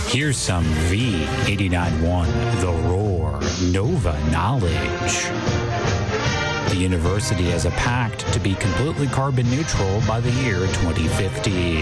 Here's some V89.1 The Roar Nova knowledge. The university has a pact to be completely carbon neutral by the year 2050.